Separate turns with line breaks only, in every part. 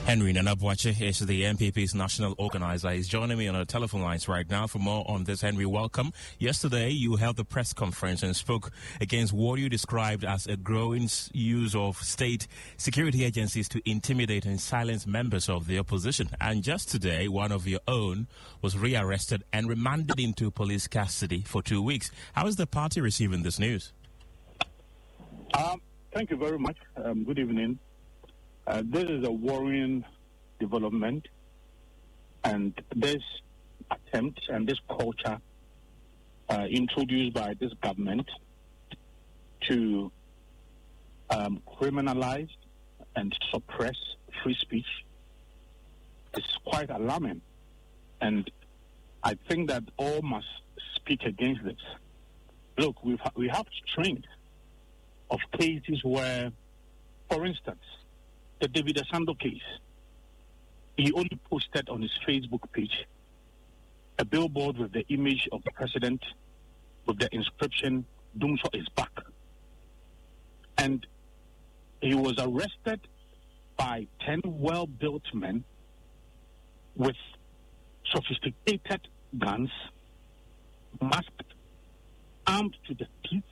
Henry Nanabuache is the MPP's national organizer. He's joining me on the telephone lines right now. For more on this, Henry, welcome. Yesterday, you held the press conference and spoke against what you described as a growing use of state security agencies to intimidate and silence members of the opposition. And just today, one of your own was rearrested and remanded into police custody for 2 weeks. How is the party receiving this news?
Thank you very much. Good evening. This is a worrying development, and this attempt and this culture introduced by this government to criminalize and suppress free speech is quite alarming. And I think that all must speak against this. Look, we have strength of cases where, for instance, the David Asando case, he only posted on his Facebook page a billboard with the image of the president with the inscription, Dumso is back. And he was arrested by 10 well-built men with sophisticated guns, masked, armed to the teeth.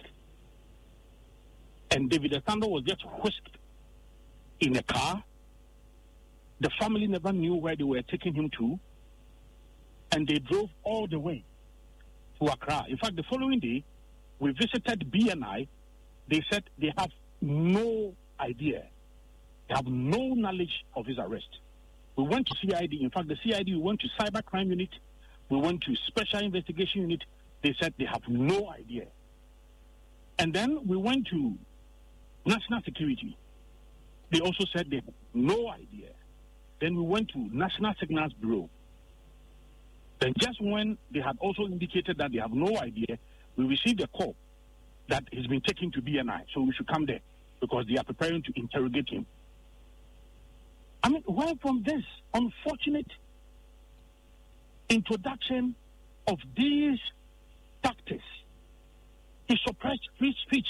And David Asando was just whisked in a car. The family never knew where they were taking him to, and they drove all the way to Accra. In fact, the following day, we visited BNI. They said they have no idea. They have no knowledge of his arrest. We went to CID. In fact, the CID, we went to Cybercrime Unit. We went to Special Investigation Unit. They said they have no idea. And then we went to National Security. They also said they have no idea. Then we went to National Signals Bureau. Then just when they had also indicated that they have no idea, we received a call that he's been taken to BNI, so we should come there because they are preparing to interrogate him. I mean, where from this unfortunate introduction of these tactics to suppress free speech?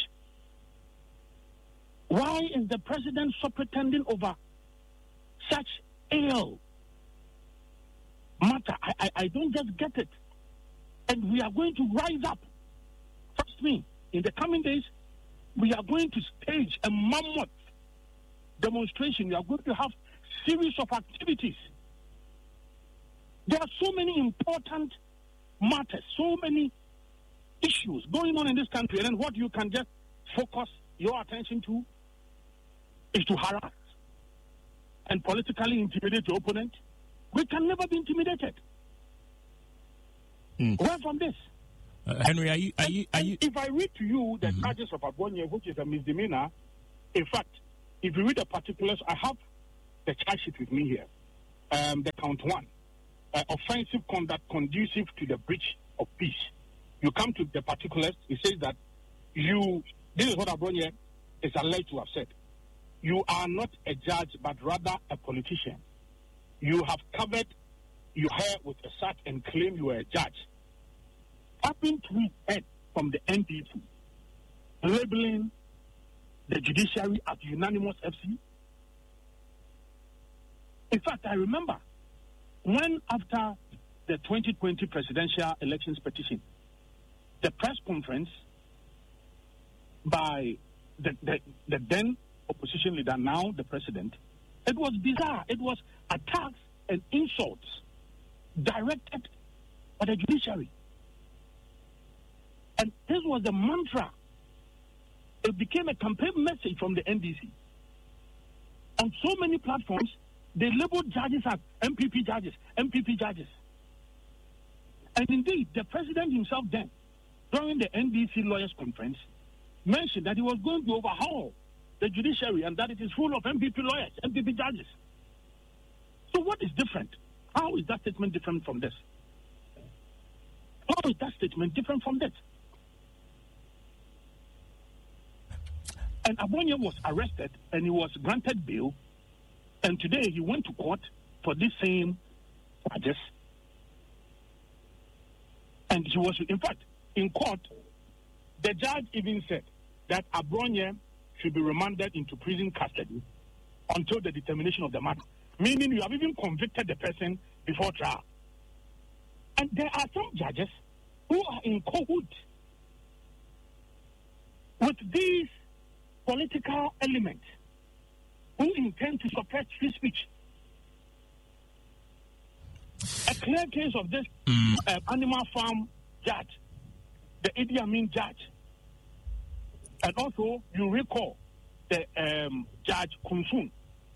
Why is the president so pretending over such ill matter? I don't just get it. And we are going to rise up. Trust me, in the coming days, we are going to stage a mammoth demonstration. We are going to have series of activities. There are so many important matters, so many issues going on in this country, and then what you can just focus your attention to is to harass and politically intimidate your opponent. We can never be intimidated. Where from this?
Henry, are you?
If I read to you the charges of Abonye, which is a misdemeanor, in fact, if you read the particulars, I have the charge sheet with me here. The count 1, offensive conduct conducive to the breach of peace. You come to the particulars, it says that this is what Abonye is alleged to have said. You are not a judge, but rather a politician. You have covered your hair with a sack and claim you are a judge. Tapping tweet head from the NDP, labeling the judiciary as unanimous FC. In fact, I remember when after the 2020 presidential elections petition, the press conference by the then opposition leader, now the president, it was bizarre. It was attacks and insults directed at the judiciary. And this was the mantra. It became a campaign message from the NDC. On so many platforms, they labeled judges as MPP judges, MPP judges. And indeed, the president himself then, during the NDC lawyers conference, mentioned that he was going to overhaul the judiciary and that it is full of MPP lawyers, MPP judges. So what is different? How is that statement different from this? How is that statement different from this? And Abonye was arrested and he was granted bail, and today he went to court for this same charges. And he was, in fact, in court, the judge even said that Abonye should be remanded into prison custody until the determination of the matter. meaning you have even convicted the person before trial. And there are some judges who are in cahoots with these political elements who intend to suppress free speech. A clear case of this animal farm judge, the Idi Amin judge, and also you recall the Judge Kunsun,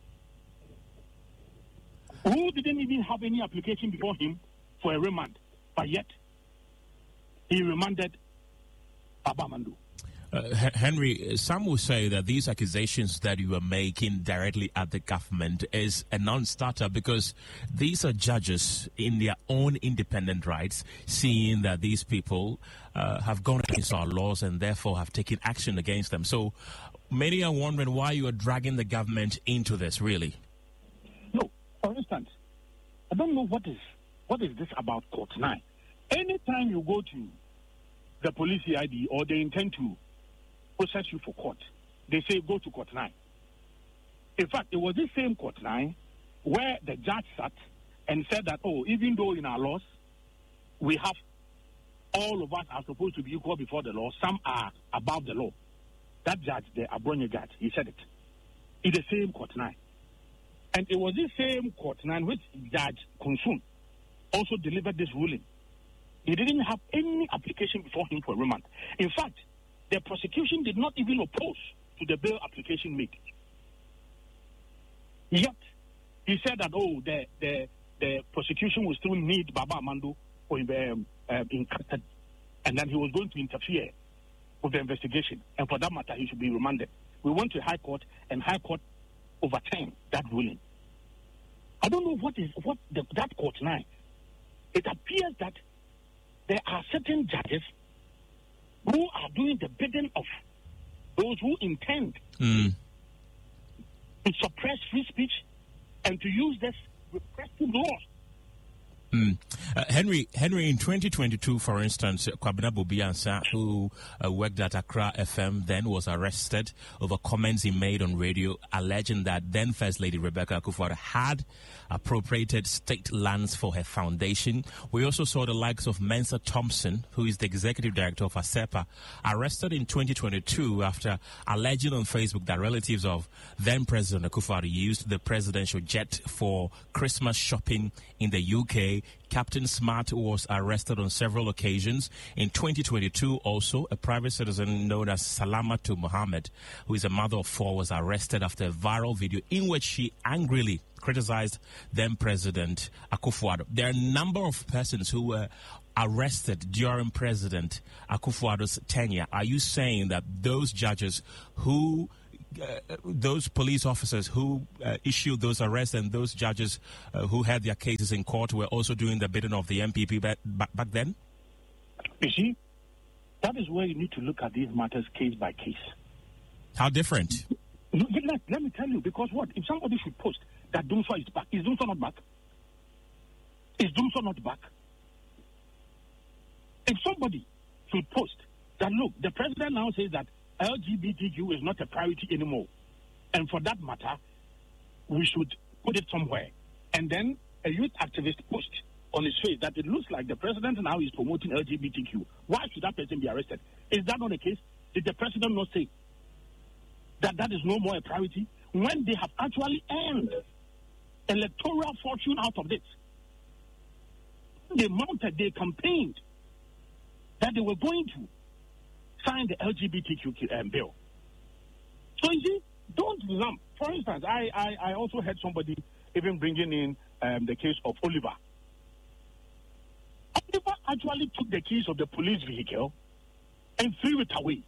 who didn't even have any application before him for a remand, but yet he remanded Baba Amandu.
Henry, some will say that these accusations that you are making directly at the government is a non-starter because these are judges in their own independent rights, seeing that these people have gone against our laws and therefore have taken action against them. So many are wondering why you are dragging the government into this, really.
No, for instance, I don't know what is this about Court 9. Anytime you go to the police CID or they intend to process you for court, they say go to Court 9. In fact, it was this same Court 9 where the judge sat and said that, even though in our laws we have all of us are supposed to be equal before the law, some are above the law. That judge, the Abronye judge, he said it. It's the same Court 9. And it was this same Court 9 which Judge Kunsun also delivered this ruling. He didn't have any application before him for remand. In fact, the prosecution did not even oppose to the bail application made. Yet, he said that, the prosecution will still need Baba Amandu in custody, and then he was going to interfere with the investigation, and for that matter, he should be remanded. We went to High Court, and High Court overturned that ruling. I don't know that Court 9. It appears that there are certain judges who are doing the bidding of those who intend to suppress free speech and to use this repressive laws.
Henry, in 2022, for instance, Kwabena Bobiansa, who worked at Accra FM, then was arrested over comments he made on radio alleging that then First Lady Rebecca Akufo-Addo had appropriated state lands for her foundation. We also saw the likes of Mensa Thompson, who is the executive director of ASEPA, arrested in 2022 after alleging on Facebook that relatives of then President Akufo-Addo used the presidential jet for Christmas shopping in the UK. Captain Smart was arrested on several occasions. In 2022, also, a private citizen known as Salamatu Mohammed, who is a mother of 4, was arrested after a viral video in which she angrily criticized then President Akufo-Addo. There are a number of persons who were arrested during President Akufo-Addo's tenure. Are you saying that those judges who those police officers who issued those arrests and those judges who had their cases in court were also doing the bidding of the MPP back then?
You see, that is where you need to look at these matters case by case.
How different?
Let me tell you, because what? If somebody should post that Dumsor is back, is Dumsor not back? Is Dumsor not back? If somebody should post that, look, the president now says that LGBTQ is not a priority anymore, and for that matter, we should put it somewhere. And then a youth activist post on his face that it looks like the president now is promoting LGBTQ. Why should that person be arrested? Is that not the case? Did the president not say that that is no more a priority when they have actually earned electoral fortune out of this? They campaigned that they were going to sign the LGBTQ bill. So you see, don't lump. For instance, I also heard somebody even bringing in the case of Oliver. Oliver actually took the keys of the police vehicle and threw it away.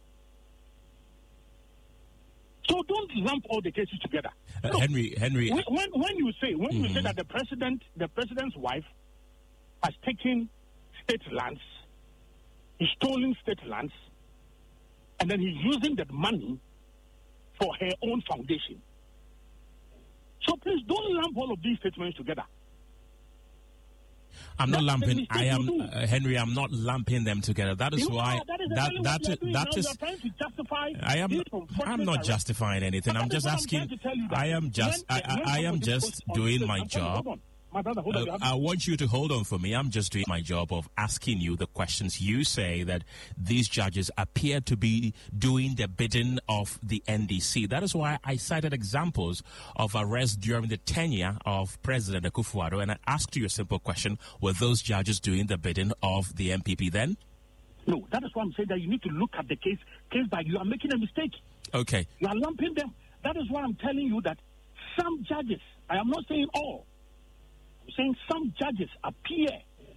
So don't lump all the cases together. Look,
Henry.
When you say that the president's wife has taken state lands, he's stolen state lands, and then he's using that money for her own foundation. So please don't lump all of these statements together.
I'm not lumping. I am Henry. I'm not lumping them together. That is why. That is.
Trying to justify.
I'm not justifying anything. I'm just asking. I am just doing my job.
My brother, hold on.
I want you to hold on for me. I'm just doing my job of asking you the questions. You say that these judges appear to be doing the bidding of the NDC. That is why I cited examples of arrests during the tenure of President Akufo-Addo, and I asked you a simple question: were those judges doing the bidding of the MPP then?
No, that is why I'm saying that you need to look at the case by. You are making a mistake.
Okay.
You are lumping them. That is why I'm telling you that some judges, I am not saying all, I'm saying some judges appear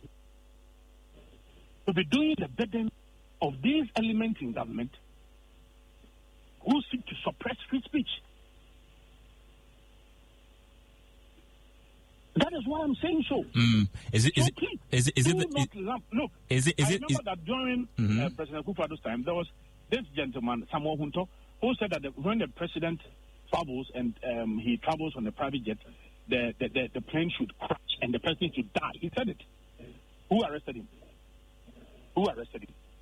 to be doing the bidding of these elements in government who seek to suppress free speech. That is why I'm saying so. I remember that during President Akufo-Addo's time, there was this gentleman, Samuel Hunto, who said that when the president travels and he travels on a private jet, the plane should crash and the president should die. He said it. Who arrested him? Who arrested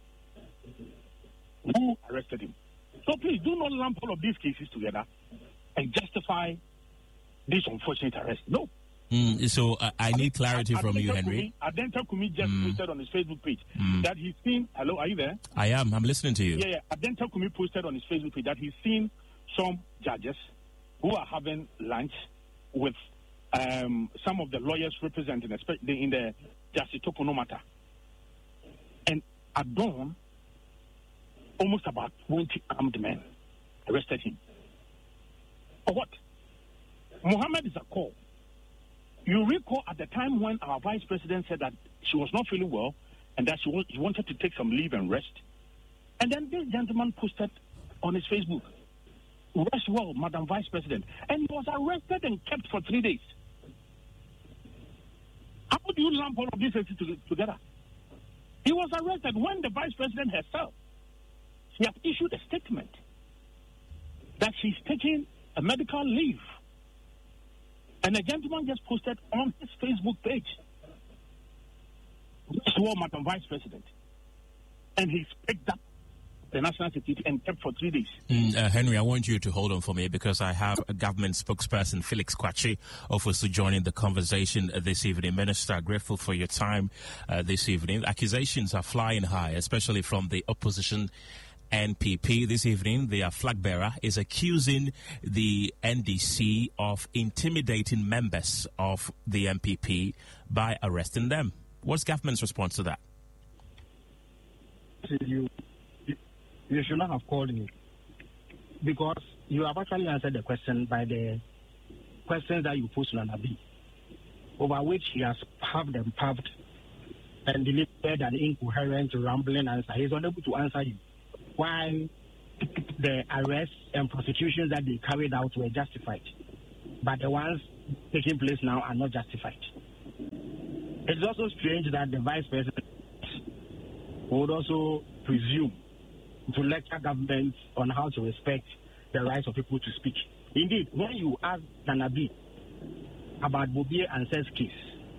him? So please do not lump all of these cases together and justify this unfortunate arrest. No.
So I need clarity from you, Henry.
Adenta Kumi just posted on his Facebook page that he's seen. Hello, are you there?
I am. I'm listening to you.
Yeah. Adenta Kumi posted on his Facebook page that he's seen some judges who are having lunch with some of the lawyers representing, especially in the Justice Tokono matter. And at dawn, almost about 20 armed men arrested him. For what? Mohammed Zakor. You recall at the time when our vice president said that she was not feeling well and that she wanted to take some leave and rest. And then this gentleman posted on his Facebook, "Rest well, Madam Vice President." And he was arrested and kept for 3 days. How do you lump all of these things together? He was arrested when the vice president herself, she has issued a statement that she's taking a medical leave. And a gentleman just posted on his Facebook page, "Rest well, Madam Vice President." And he's picked up the national security and kept for 3 days.
Henry, I want you to hold on for me because I have a government spokesperson, Felix Kwachi, also joining the conversation this evening. Minister, grateful for your time this evening. Accusations are flying high, especially from the opposition NPP. This evening, their flag bearer is accusing the NDC of intimidating members of the MPP by arresting them. What's government's response to that?
You should not have called me because you have actually answered the question by the questions that you posed on Abi, over which he has puffed and puffed and delivered an incoherent, rambling answer. He is unable to answer you why the arrests and prosecutions that they carried out were justified, but the ones taking place now are not justified. It's also strange that the vice president would also presume to lecture governments on how to respect the rights of people to speak. Indeed, when you ask Nanabi about Bobie Ansah's case,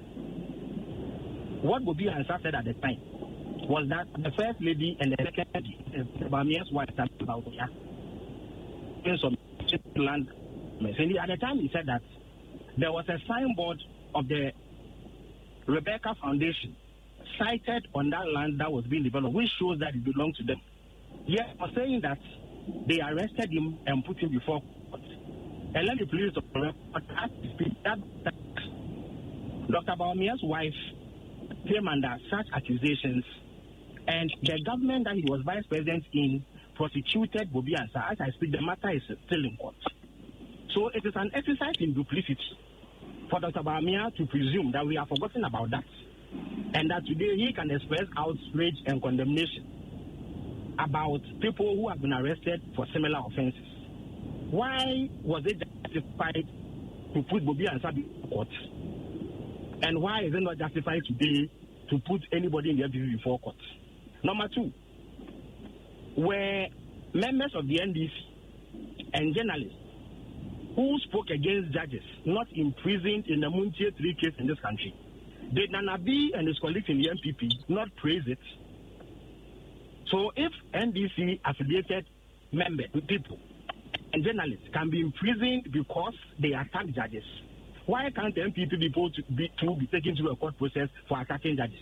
what Bobie Ansah said at the time was that the first lady and the second lady, Bamia's wife, about some land. At the time, he said that there was a signboard of the Rebecca Foundation sited on that land that was being developed, which shows that it belonged to them. Yes, I was saying that they arrested him and put him before court. And let me please that Dr. Bamia's wife came under such accusations, and the government that he was vice president in prosecuted Bobie Ansah. As I speak, the matter is still in court. So it is an exercise in duplicity for Dr. Bamia to presume that we have forgotten about that, and that today he can express outrage and condemnation about people who have been arrested for similar offenses. Why was it justified to put Bobie Ansah before court? And why is it not justified today to put anybody in the FDC before court? Number two, were members of the NDC and journalists who spoke against judges not imprisoned in the Muntie 3 case in this country, Did Nana B and his colleagues in the MPP not praise it? So if NDC affiliated members, people, and journalists can be imprisoned because they attack judges, why can't the MPP people be taken to a court process for attacking judges?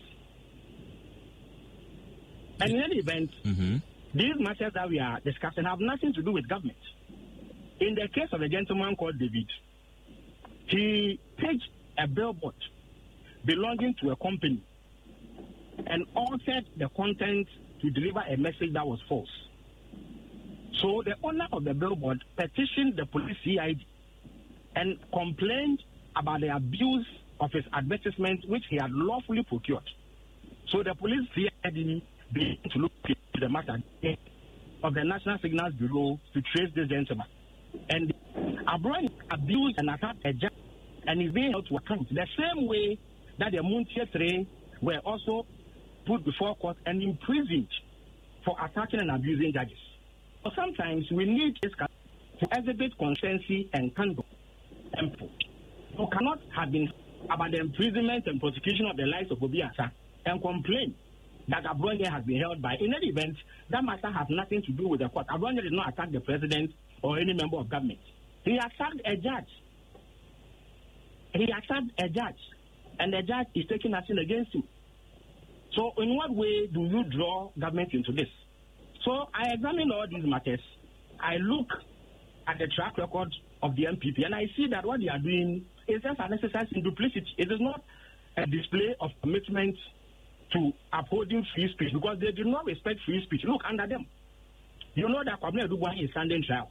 And in any event, these matters that we are discussing have nothing to do with government. In the case of a gentleman called David, he paged a billboard belonging to a company and altered the content to deliver a message that was false. So the owner of the billboard petitioned the police CID and complained about the abuse of his advertisement, which he had lawfully procured. So the police CID began to look into the matter of the National Signals Bureau to trace this gentleman. And Abraham abused and attacked a judge and is being held to account the same way that the Muntia 3 were also put before court and imprisoned for attacking and abusing judges. So sometimes we need this to exhibit consistency and candor. Who cannot have been about the imprisonment and prosecution of the lives of Obi Ansah and complain that Abronye has been held by. In any event, that matter has nothing to do with the court. Abronye did not attack the president or any member of government. He attacked a judge. And the judge is taking action against him. So in what way do you draw government into this? So I examine all these matters. I look at the track record of the MPP, and I see that what they are doing is just an exercise in duplicity. It is not a display of commitment to upholding free speech, because they do not respect free speech. Look under them. You know that Kwabena Aduboahene is standing trial.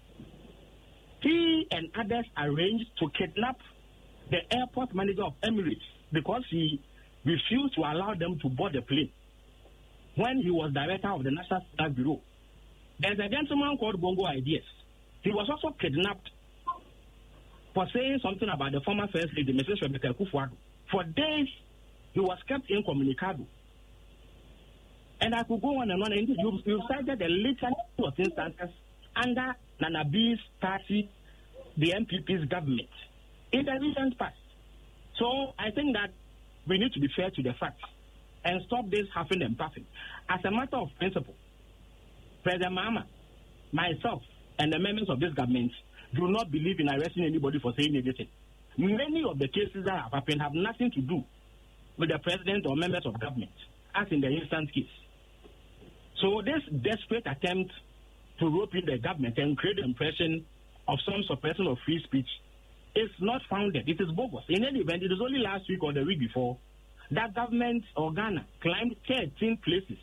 He and others arranged to kidnap the airport manager of Emirates because he refused to allow them to board the plane when he was director of the National Signals Bureau. There's a gentleman called Bongo Ideas. He was also kidnapped for saying something about the former First Lady, Mrs. Rebecca Kufuor. For days, he was kept incommunicado. And I could go on and on. And you cited the litany of instances under Nana B's party, the MPP's government, in the recent past. So I think that we need to be fair to the facts and stop this huffing and puffing. As a matter of principle, President Mahama, myself, and the members of this government do not believe in arresting anybody for saying anything. Many of the cases that have happened have nothing to do with the president or members of government, as in the instant case. So this desperate attempt to rope in the government and create the impression of some suppression of free speech is not founded. It is bogus. In any event, it was only last week or the week before that government or Ghana climbed 13 places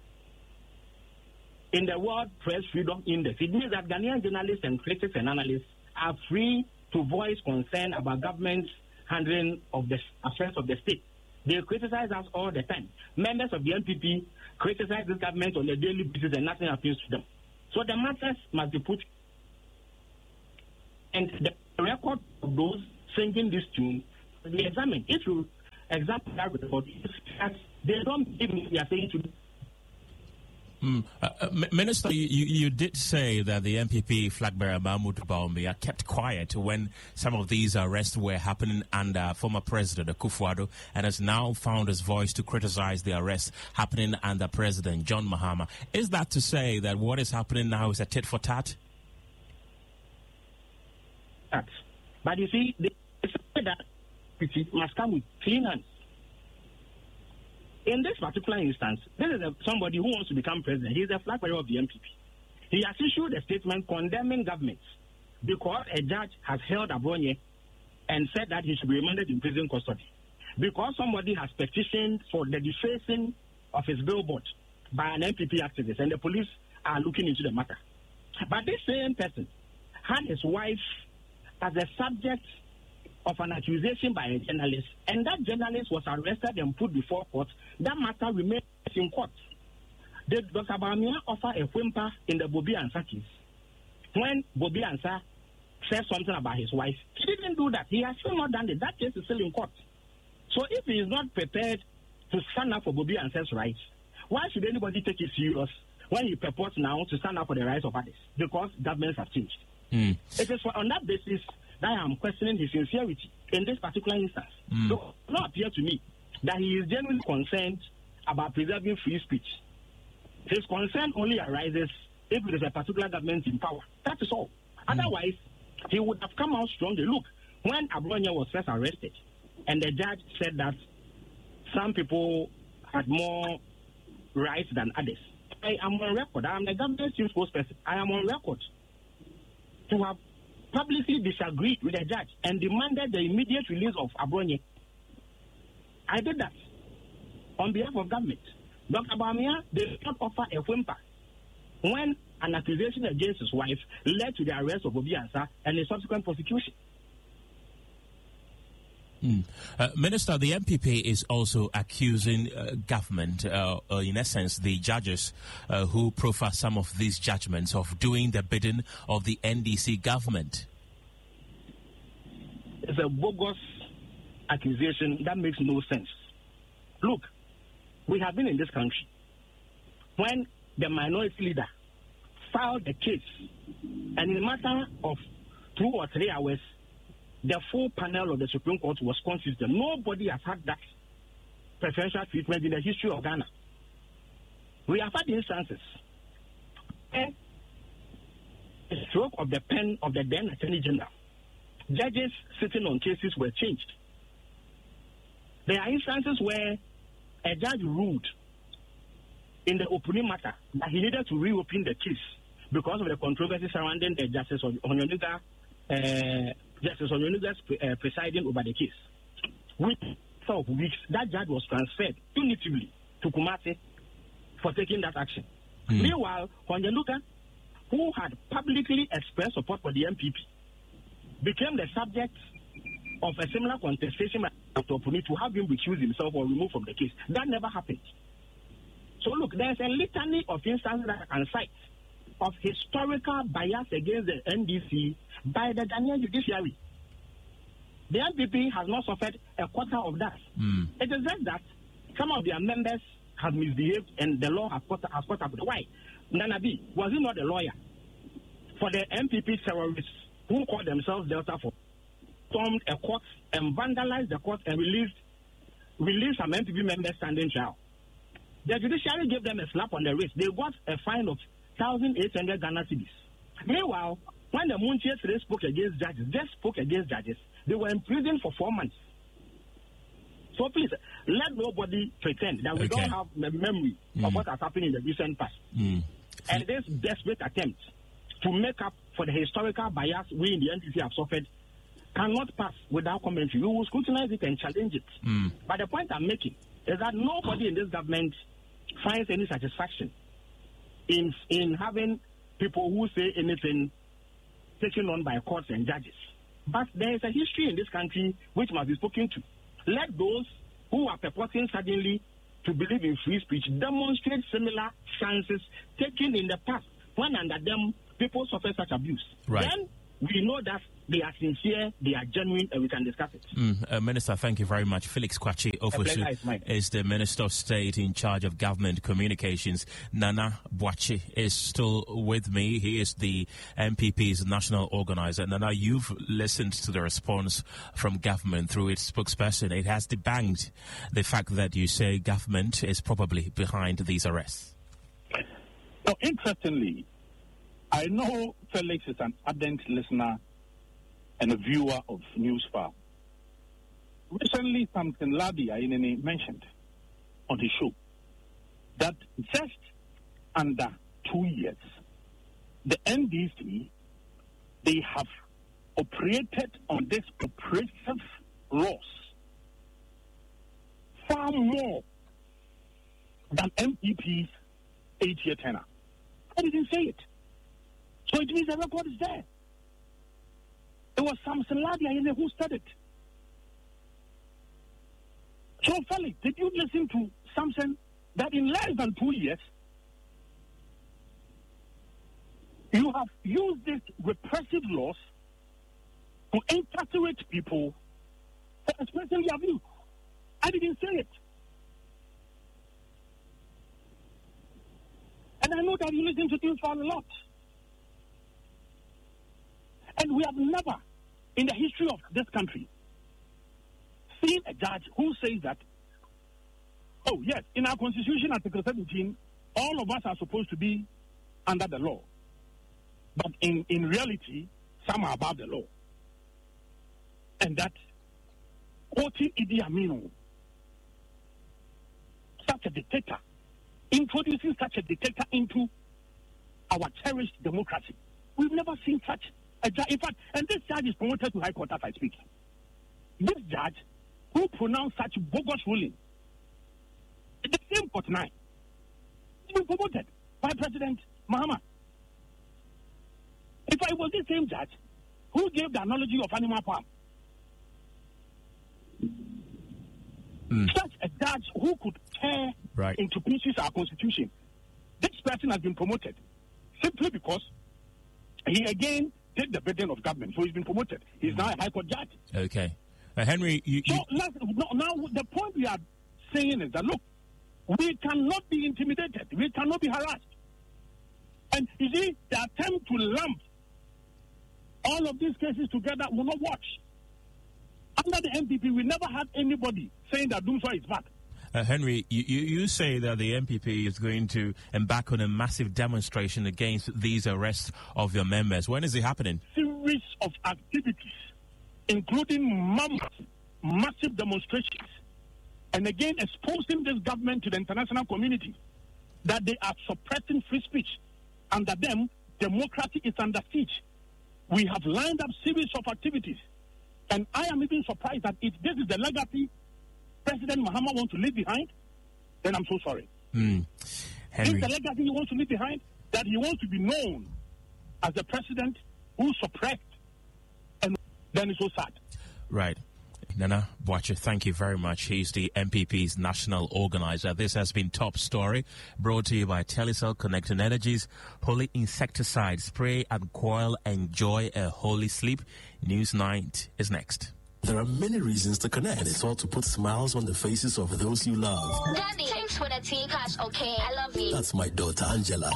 in the World Press Freedom Index. It means that Ghanaian journalists and critics and analysts are free to voice concern about government's handling of the affairs of the state. They criticize us all the time. Members of the MPP criticize this government on a daily basis and nothing happens to them. So the matters must be put, and the record of those singing this tune will be examined. If you examine that report, they don't give me, they are saying to
Minister, you did say that the MPP flag bearer Mahmoud Bawumia kept quiet when some of these arrests were happening under former President Akufo-Addo, and has now found his voice to criticize the arrests happening under President John Mahama. Is that to say that what is happening now is a tit for tat?
But you see, they say that it must come with clean hands. In this particular instance, this is somebody who wants to become president. He is a flag bearer of the MPP. He has issued a statement condemning governments because a judge has held Abronye and said that he should be remanded in prison custody. Because somebody has petitioned for the defacing of his billboard by an MPP activist, and the police are looking into the matter. But this same person had his wife as a subject of an accusation by a journalist, and that journalist was arrested and put before court. That matter remains in court. Did Dr. Bawumia offer a whimper in the Bobby Ansah case? When Bobby Ansah said something about his wife, he didn't do that. He has still not done it. That case is still in court. So if he is not prepared to stand up for Bobby Ansah's rights, why should anybody take it serious when he purports now to stand up for the rights of others? Because governments have changed. It is on that basis that I am questioning his sincerity in this particular instance. So it does not appear to me that he is genuinely concerned about preserving free speech. His concern only arises if there is a particular government in power. That is all. Otherwise, he would have come out strongly. Look, when Abronya was first arrested, and the judge said that some people had more rights than others, I am on record. I am the government chief spokesperson. I am on record to have publicly disagreed with the judge and demanded the immediate release of Abronya. I did that on behalf of government. Dr. Bawumia did not offer a whimper when an accusation against his wife led to the arrest of Obi Ansah and the subsequent prosecution.
Minister, the MPP is also accusing government, in essence, the judges who proffer some of these judgments of doing the bidding of the NDC government.
It's a bogus accusation that makes no sense. Look, we have been in this country when the minority leader filed a case, and in a matter of 2 or 3 hours, the full panel of the Supreme Court was constituted. Nobody has had that preferential treatment in the history of Ghana. We have had instances where the stroke of the pen of the then Attorney General, judges sitting on cases were changed. There are instances where a judge ruled in the opening matter that he needed to reopen the case because of the controversy surrounding the Justice Onyenuga's presiding over the case. Within 12 weeks, that judge was transferred punitively to Kumasi for taking that action. Meanwhile, Onyenuga, who had publicly expressed support for the MPP, became the subject of a similar contestation by Dr. Opuni to have him recuse himself or removed from the case. That never happened. So look, there's a litany of instances that I can cite of historical bias against the NDC by the Ghanaian judiciary. The MPP has not suffered a quarter of that. It is just that some of their members have misbehaved and the law has caught up. Why? Nana B, was he not a lawyer for the MPP terrorists who call themselves Delta Force, stormed a court and vandalized the court and released some MPP members standing trial? The judiciary gave them a slap on the wrist. They got a fine of 1,800 Ghana cedis. Meanwhile, when the Munchies spoke against judges, they were in prison for 4 months. So please, let nobody pretend that we don't have a memory of what has happened in the recent past. And this desperate attempt to make up for the historical bias we in the NDC have suffered cannot pass without commentary. We will scrutinize it and challenge it. But the point I'm making is that nobody in this government finds any satisfaction in having people who say anything taken on by courts and judges. But there is a history in this country which must be spoken to. Let those who are purporting suddenly to believe in free speech demonstrate similar chances taken in the past when under them people suffer such abuse.
Right.
Then we know that they are sincere, they are genuine, and we can discuss it.
Minister, thank you very much. Felix Kwakye Ofosu is the Minister of State in charge of Government Communications. Nana Boakye is still with me. He is the MPP's national organizer. Nana, you've listened to the response from government through its spokesperson. It has debunked the fact that you say government is probably behind these arrests.
Now, interestingly, I know Felix is an ardent listener and a viewer of Newsfile. Recently, Samson Ladi Ainene mentioned on his show that just under 2 years, the NDC, they have operated on this oppressive laws far more than MPP's 8-year tenure. I didn't say it. So it means the record is there. It was Samson Ladia who said it. So, Felix, did you listen to Samson that in less than 2 years, you have used these repressive laws to incarcerate people for expressing their views? I didn't say it. And I know that you listen to Newsfile a lot. And we have never, in the history of this country seen a judge who says that, oh, yes, in our constitution, Article 17, all of us are supposed to be under the law. But in reality, some are above the law. And that, quoting Idi Amin, such a dictator, introducing such a dictator into our cherished democracy. We've never seen such a judge. In fact, and this judge is promoted to High Court as I speak. This judge who pronounced such bogus ruling, the same Court 9, has been promoted by President Mahama. In fact, it was the same judge who gave the analogy of animal farm. Such a judge who could tear into pieces our constitution. This person has been promoted simply because he again did the burden of government. So he's been promoted. He's now a High Court judge.
Okay. Henry,
now the point we are saying is that, look, we cannot be intimidated. We cannot be harassed. And you see, the attempt to lump all of these cases together will not watch. Under the MPP, we never had anybody saying that Dumswa is back.
Henry, you say that the MPP is going to embark on a massive demonstration against these arrests of your members. When is it happening?
Series of activities, including massive demonstrations, and again exposing this government to the international community that they are suppressing free speech. Under them, democracy is under siege. We have lined up series of activities. And I am even surprised that if this is the legacy President Mahama wants to leave behind, then I'm so sorry.
Henry.
If the legacy he wants to leave behind, that he wants to be known as the president who suppressed, and then it's so sad.
Right. Nana Boakye, thank you very much. He's the MPP's national organizer. This has been Top Story, brought to you by Telecel Connecting Energies. Holy insecticide, spray and coil, enjoy a holy sleep. News Night is next.
There are many reasons to connect, and it's all to put smiles on the faces of those you love.
Daddy, thanks for the tea cash, okay? I love you.
That's my daughter, Angela.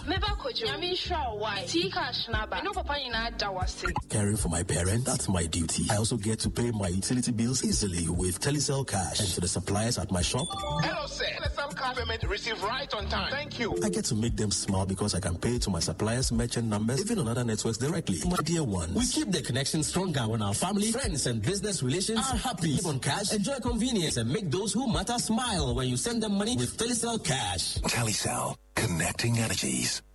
Caring for my parent, that's my duty. I also get to pay my utility bills easily with Telecel Cash. And to the suppliers at my shop,
hello, sir. Telecel Cash payment received right on time. Thank you.
I get to make them smile because I can pay to my suppliers' merchant numbers, even on other networks directly. My dear ones, we keep the connection stronger when our family, friends, and business relations are happy. Live on cash, enjoy convenience, and make those who matter smile when you send them money with Telecel Cash.
Telecel, connecting energies.